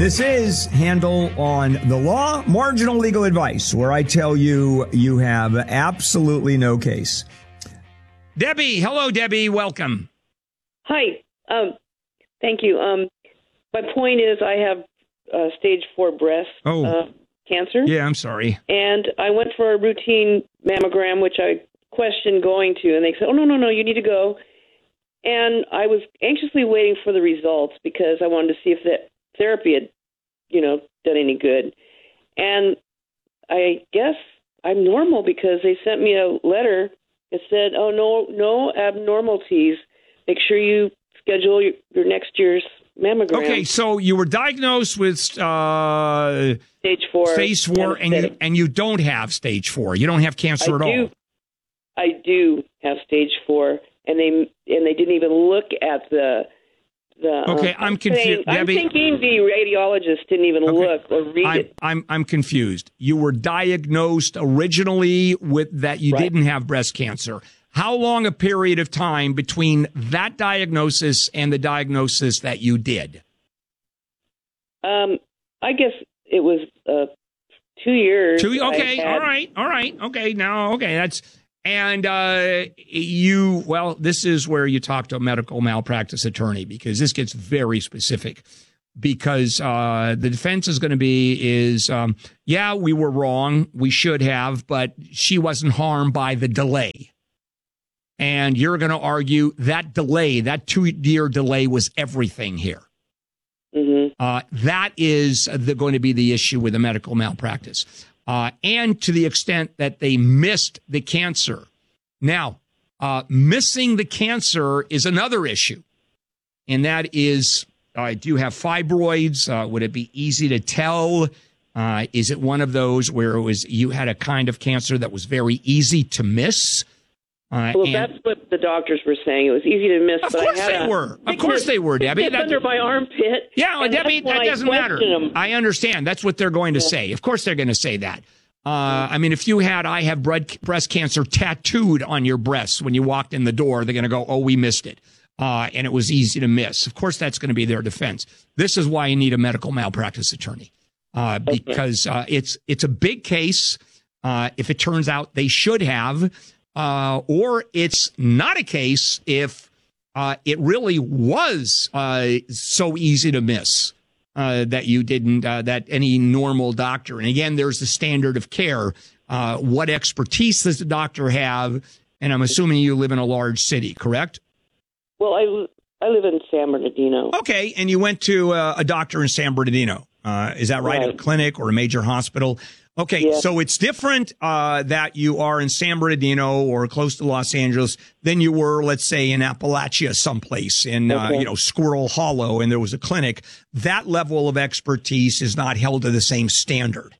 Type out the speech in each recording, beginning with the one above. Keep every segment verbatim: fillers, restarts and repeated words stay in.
This is Handel on the Law, marginal legal advice, where I tell you you have absolutely no case. Debbie, hello, Debbie. Welcome. Hi. Um, thank you. Um, my point is I have uh, stage four breast oh. uh, cancer. Yeah, I'm sorry. And I went for a routine mammogram, which I questioned going to, and they said, oh, no, no, no, you need to go. And I was anxiously waiting for the results because I wanted to see if that therapy had, you know, done any good. And I guess I'm normal because they sent me a letter that said, oh, no, no abnormalities. Make sure you schedule your, your next year's mammogram. Okay, so you were diagnosed with uh, stage four. Stage four, and you, and you don't have stage four. You don't have cancer I at do, all. I do have stage four, and they and they didn't even look at the the. Okay, um, I'm confused, I'm Debbie. thinking the radiologist didn't even Okay. look or read I'm, it. I'm I'm confused. You were diagnosed originally with that you Right. didn't have breast cancer. How long a period of time between that diagnosis and the diagnosis that you did? Um, I guess it was uh, two years. Two. I Okay. had- All right. All right. Okay. Now. Okay. That's and uh, you. Well, this is where you talk to a medical malpractice attorney because this gets very specific. Because uh, the defense is going to be is, um, yeah, we were wrong. We should have, but she wasn't harmed by the delay. And you're going to argue that delay, that two-year delay was everything here. Mhm. Uh, that is the, going to be the issue with the medical malpractice. Uh, and to the extent that they missed the cancer. Now, uh, missing the cancer is another issue. And that is, uh, do you have fibroids? Uh, would it be easy to tell? Uh, is it one of those where it was you had a kind of cancer that was very easy to miss? Uh, Well, and- that's what the doctors were saying. It was easy to miss. Of but course I had they a were. Of thickness- course they were, Debbie. thickness That- under my armpit. Yeah, and Debbie, that's why that I doesn't matter. questioned 'em. I understand. That's what they're going to Yeah. say. Of course they're going to say that. Uh, I mean, if you had I have bread, breast cancer tattooed on your breasts when you walked in the door, they're going to go, oh, we missed it. Uh, and it was easy to miss. Of course, that's going to be their defense. This is why you need a medical malpractice attorney, uh, because uh, it's it's a big case. Uh, if it turns out they should have, uh, or it's not a case if uh, it really was uh, so easy to miss uh, that you didn't, uh, that any normal doctor. And again, there's the standard of care. Uh, what expertise does the doctor have? And I'm assuming you live in a large city, correct? Well, I, I live in San Bernardino. Okay, and you went to uh, a doctor in San Bernardino. Uh, is that right? Right. A clinic or a major hospital? Okay, Yeah. so it's different uh, that you are in San Bernardino or close to Los Angeles than you were, let's say, in Appalachia someplace, in uh, Okay. you know Squirrel Hollow, and there was a clinic. That level of expertise is not held to the same standard.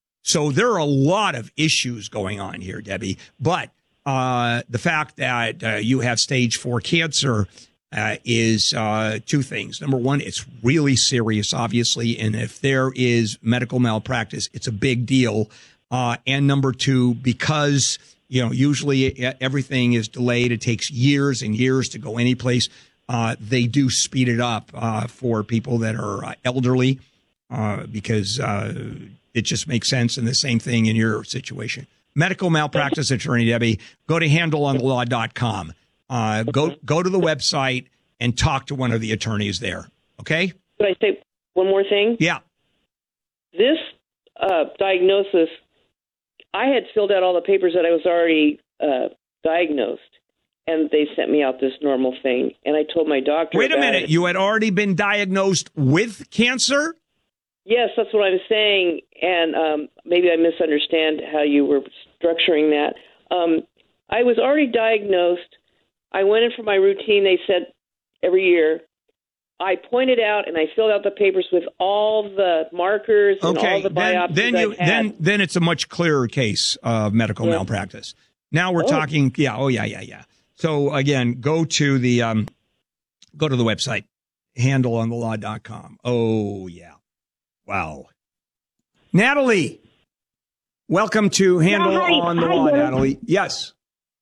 So there are a lot of issues going on here, Debbie. But uh, the fact that uh, you have stage four cancer uh, is uh, two things. Number one, it's really serious, obviously. And if there is medical malpractice, it's a big deal. Uh, and number two, because, you know, usually everything is delayed. It takes years and years to go any place. Uh, they do speed it up uh, for people that are uh, elderly uh, because uh, it just makes sense. And the same thing in your situation. Medical malpractice attorney, Debbie, go to handle on the law dot com. Uh, go go to the website and talk to one of the attorneys there. Okay? Could I say one more thing? Yeah. This uh, diagnosis, I had filled out all the papers that I was already uh, diagnosed, and they sent me out this normal thing. And I told my doctor. Wait a about minute. it. You had already been diagnosed with cancer? Yes, that's what I'm saying, and um, maybe I misunderstand how you were structuring that. Um, I was already diagnosed. I went in for my routine. They said every year. I pointed out and I filled out the papers with all the markers and all Okay. the Then, biopsies then you I've had. then then it's a much clearer case of medical Yeah. malpractice. Now we're Oh. talking. Yeah. Oh yeah. Yeah. Yeah. So again, go to the um, go to the website handle on the law dot com. Oh yeah. Wow. Natalie, welcome to Handle Yeah, hi. on the Hi, Law, Bill. Natalie. Yes.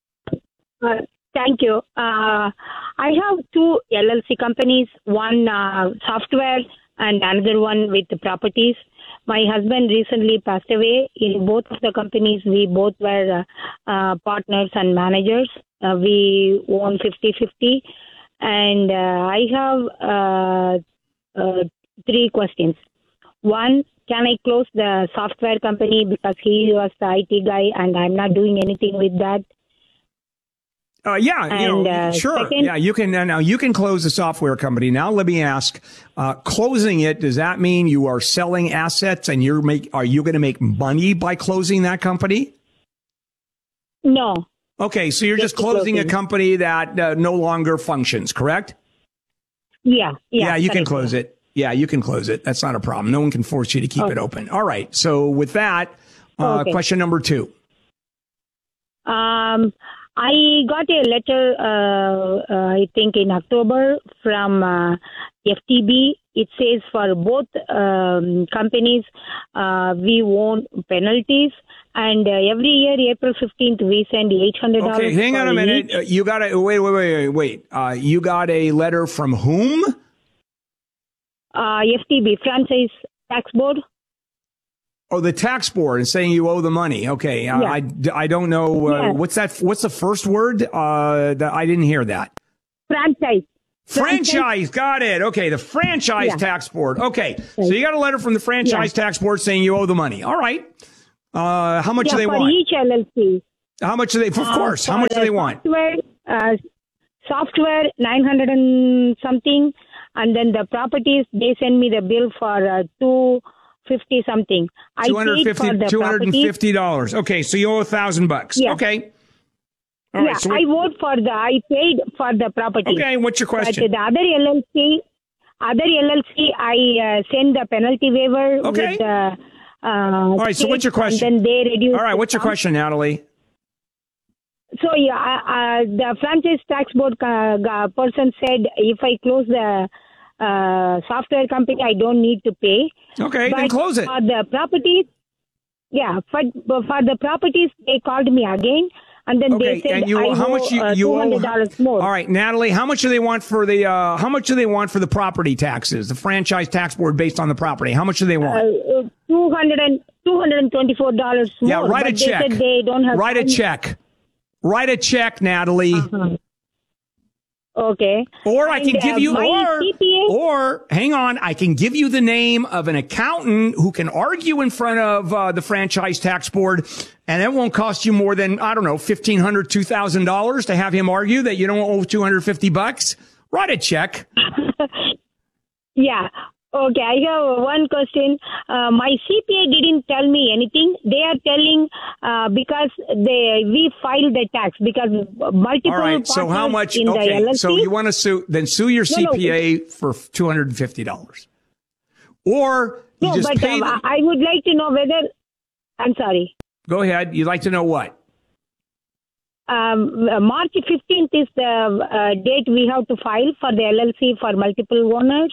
Uh, thank you. Uh, I have two L L C companies, one uh, software and another one with the properties. My husband recently passed away. In both of the companies, we both were uh, uh, partners and managers. Uh, we own fifty-fifty. And uh, I have uh, uh, three questions. One, can I close the software company because he was the I T guy and I'm not doing anything with that? Uh, yeah, you and, know, uh, sure. second, yeah, you can now. You can close the software company. Now, let me ask: uh, closing it, does that mean you are selling assets and you're make? Are you going to make money by closing that company? No. Okay, so you're just, just closing, closing a company that uh, no longer functions, correct? Yeah. Yeah. Yeah, you can close it. Yeah, you can close it. That's not a problem. No one can force you to keep okay. it open. All right. So with that, uh, okay. question number two. Um. I got a letter, uh, uh, I think in October from uh, F T B. It says for both um, companies, uh, we own penalties. And uh, every year, April fifteenth, we send eight hundred dollars. Okay, hang on a minute. Uh, you got a, wait, wait, wait, wait, wait. Uh, you got a letter from whom? Uh, F T B, Franchise Tax Board. Oh, the tax board is saying you owe the money. Okay. Uh, yeah. I, I don't know. Uh, yeah. What's that? What's the first word? Uh, that I didn't hear that. Franchise. Franchise. Franchise. Got it. Okay. The franchise yeah. tax board. Okay. So you got a letter from the franchise yeah. tax board saying you owe the money. All right. Uh, how much yeah, do they for want? each L L C. How much do they, of course. Uh, how much do they want? Software, uh, software, nine hundred and something. And then the properties, they send me the bill for uh, two fifty something. I paid for the two hundred fifty dollars. Okay, so you owe a thousand bucks. Yeah. Okay. All yeah, right, so I vote for the, I paid for the property. Okay, what's your question? But the other L L C, other L L C, I uh, send the penalty waiver okay. with the uh, all right, so what's your question? And then they reduce. All right, what's your question, Natalie? So, yeah, uh, the franchise tax board uh, person said if I close the Uh, software company, I don't need to pay. Okay, but then close it. For the properties, yeah, for, for the properties, they called me again, and then okay, they said and you, I how owe, much you, uh, you two hundred dollars owe, more. All right, Natalie, how much do they want for the? Uh, how much do they want for the property taxes? The franchise tax board based on the property. How much do they want? Uh, two hundred and two hundred and twenty-four dollars more. Yeah, write a but check. They said they don't have write time. a check. Write a check, Natalie. Uh-huh. Okay. Or I can and, give uh, you, or, C P A? or hang on, I can give you the name of an accountant who can argue in front of uh, the franchise tax board, and it won't cost you more than, I don't know, fifteen hundred dollars, two thousand dollars to have him argue that you don't owe two hundred fifty bucks. Write a check. Yeah. Okay, I have one question. Uh, my C P A didn't tell me anything. They are telling uh, because they we filed the tax because multiple. All right. So how much? In Okay. the L L C, so you want to sue? Then sue your C P A no, no. for two hundred and fifty dollars, or you no. just But pay um, I would like to know whether. I'm sorry. Go ahead. You'd like to know what? Um, March fifteenth is the uh, date we have to file for the L L C for multiple owners.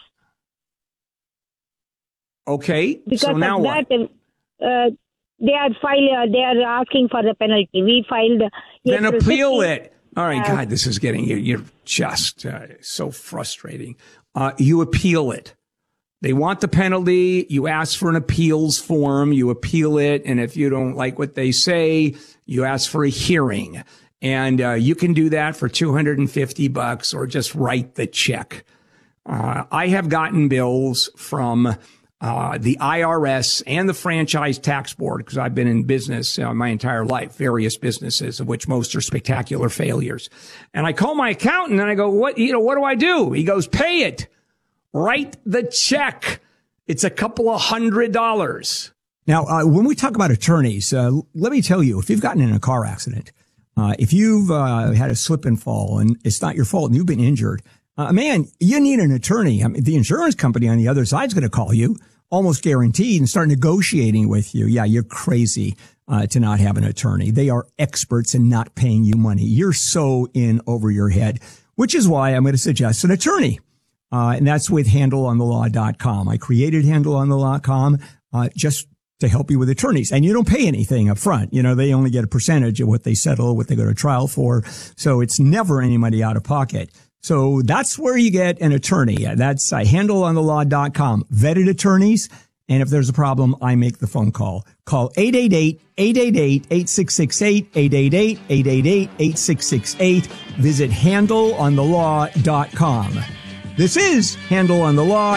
Okay, because so now of what? That, uh, they are file. Uh, they are asking for the penalty. We filed. Then April appeal fifteenth. it. All right, uh, God, this is getting you. You're just uh, so frustrating. Uh, you appeal it. They want the penalty. You ask for an appeals form. You appeal it, and if you don't like what they say, you ask for a hearing. And uh, you can do that for two hundred fifty bucks, or just write the check. Uh, I have gotten bills from. Uh, the I R S and the franchise tax board, because I've been in business uh, my entire life, various businesses, of which most are spectacular failures. And I call my accountant and I go, what, you know, what do I do? He goes, pay it. Write the check. It's a couple of hundred dollars. Now, uh, when we talk about attorneys, uh, let me tell you, if you've gotten in a car accident, uh, if you've uh, had a slip and fall and it's not your fault and you've been injured, uh, man, you need an attorney. I mean, the insurance company on the other side is going to call you. Almost guaranteed, and start negotiating with you. Yeah, you're crazy uh, to not have an attorney. They are experts in not paying you money. You're so in over your head, which is why I'm going to suggest an attorney. Uh, and that's with handle on the law dot com. I created handle on the law dot com uh, just to help you with attorneys. And you don't pay anything up front. You know, they only get a percentage of what they settle, what they go to trial for. So it's never any money out of pocket. So that's where you get an attorney. That's uh, handle on the law dot com. Vetted attorneys. And if there's a problem, I make the phone call. Call eight eight eight, eight eight eight, eight six six eight, eight eight eight, eight eight eight, eight six six eight. Visit handle on the law dot com. This is Handle on the Law.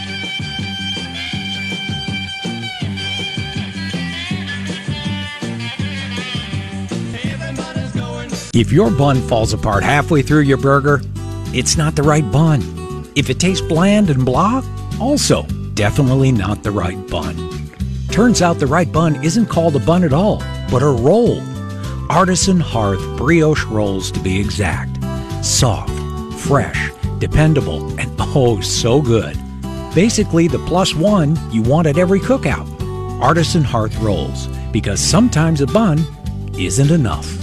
If your bun falls apart halfway through your burger, it's not the right bun. If it tastes bland and blah, also definitely not the right bun. Turns out the right bun isn't called a bun at all, but a roll. Artisan Hearth brioche rolls, to be exact. Soft, fresh, dependable, and oh so good. Basically the plus one you want at every cookout. Artisan Hearth rolls, because sometimes a bun isn't enough.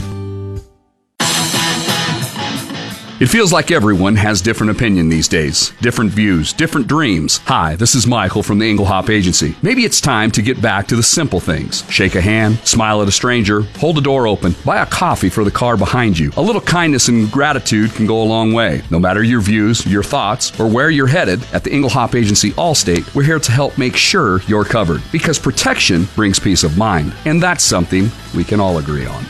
It feels like everyone has different opinion these days, different views, different dreams. Hi, this is Michael from the Englehop Agency. Maybe it's time to get back to the simple things. Shake a hand, smile at a stranger, hold a door open, buy a coffee for the car behind you. A little kindness and gratitude can go a long way. No matter your views, your thoughts, or where you're headed, at the Englehop Agency Allstate, we're here to help make sure you're covered. Because protection brings peace of mind, and that's something we can all agree on.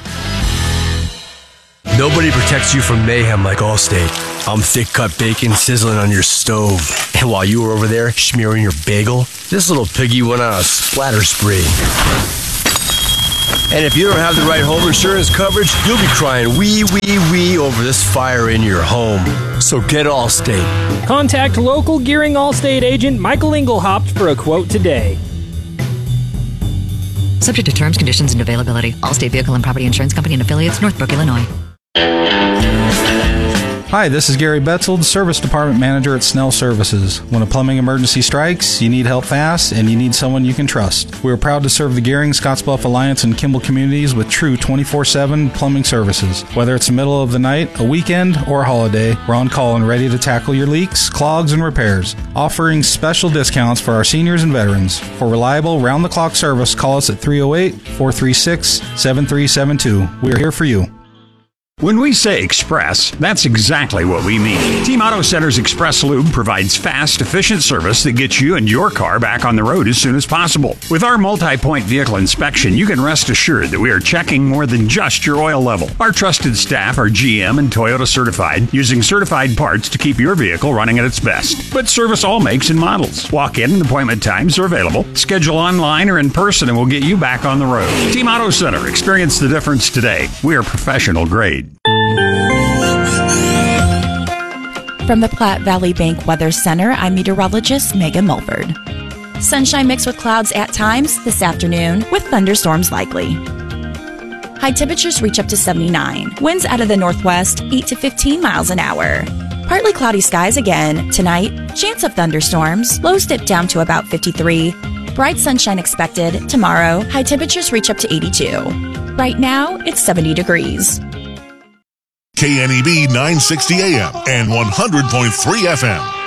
Nobody protects you from mayhem like Allstate. I'm thick-cut bacon sizzling on your stove. And while you were over there smearing your bagel, this little piggy went on a splatter spree. And if you don't have the right home insurance coverage, you'll be crying wee, wee, wee over this fire in your home. So get Allstate. Contact local Gearing Allstate agent Michael Engelhaupt for a quote today. Subject to terms, conditions, and availability. Allstate Vehicle and Property Insurance Company and Affiliates, Northbrook, Illinois. Hi, this is Gary Betzold, Service Department Manager at Snell Services. When a plumbing emergency strikes, you need help fast, and you need someone you can trust. We are proud to serve the Gehring, Scottsbluff Alliance, and Kimball communities with true twenty-four seven plumbing services. Whether it's the middle of the night, a weekend, or a holiday, we're on call and ready to tackle your leaks, clogs, and repairs. Offering special discounts for our seniors and veterans. For reliable, round-the-clock service, call us at three oh eight, four three six, seven three seven two. We are here for you. When we say express, that's exactly what we mean. Team Auto Center's Express Lube provides fast, efficient service that gets you and your car back on the road as soon as possible. With our multi-point vehicle inspection, you can rest assured that we are checking more than just your oil level. Our trusted staff are G M and Toyota certified, using certified parts to keep your vehicle running at its best. But service all makes and models. Walk in and appointment times are available. Schedule online or in person and we'll get you back on the road. Team Auto Center. Experience the difference today. We are professional grade. From the Platte Valley Bank Weather Center, I'm meteorologist Megan Mulford. Sunshine mixed with clouds at times this afternoon, with thunderstorms likely. High temperatures reach up to seventy-nine. Winds out of the northwest, eight to fifteen miles an hour. Partly cloudy skies again. Tonight, chance of thunderstorms. Lows dip down to about fifty-three. Bright sunshine expected. Tomorrow, high temperatures reach up to eighty-two. Right now, it's seventy degrees. K N E B nine sixty A M and one hundred point three F M.